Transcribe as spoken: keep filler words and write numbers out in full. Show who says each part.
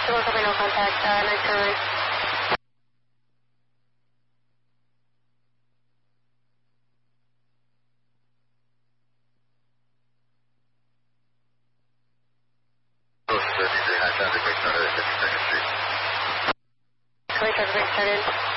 Speaker 1: Triple copy, no contact, uh, nice turn. Twenty traffic break started.